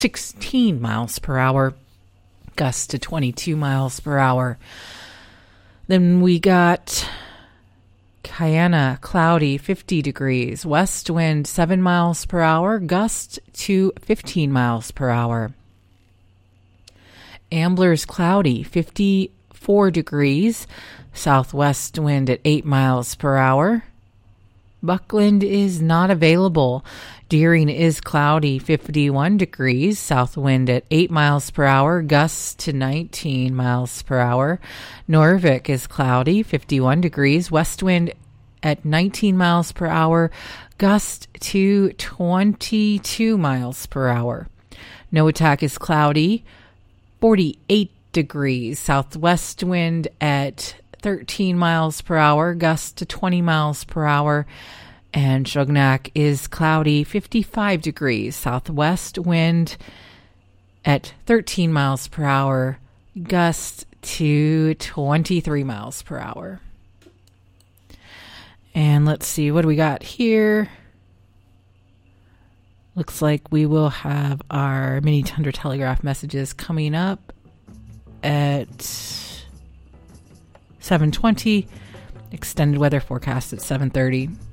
16 miles per hour. Gusts to 22 miles per hour. Then we got Cayena, cloudy, 50 degrees. West wind 7 miles per hour. Gust to 15 miles per hour. Ambler's cloudy, 54 degrees. Southwest wind at 8 miles per hour. Buckland is not available. Deering is cloudy, 51 degrees. South wind at 8 miles per hour. Gusts to 19 miles per hour. Norvik is cloudy, 51 degrees. West wind at 19 miles per hour. Gust to 22 miles per hour. Noatak is cloudy, 48 degrees. Southwest wind at 13 miles per hour, gust to 20 miles per hour. And Shognak is cloudy, 55 degrees. Southwest wind at 13 miles per hour, gust to 23 miles per hour. And let's see, what do we got here? Looks like we will have our mini Tundra Telegraph messages coming up at 7:20. Extended weather forecast at 7:30.